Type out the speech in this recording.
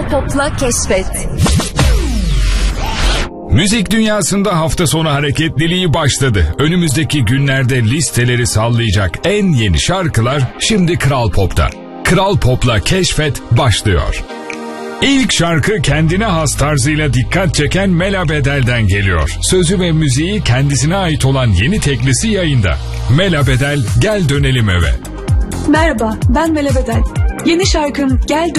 Pop'la keşfet. Müzik dünyasında hafta sonu hareketliliği başladı. Önümüzdeki günlerde listeleri sallayacak en yeni şarkılar şimdi Kral Pop'ta. Kral Pop'la keşfet başlıyor. İlk şarkı kendine has tarzıyla dikkat çeken Mela Bedel'den geliyor. Sözü ve müziği kendisine ait olan yeni teklisi yayında. Mela Bedel, Gel Dönelim Eve. Merhaba, ben Mela Bedel. Yeni şarkım Gel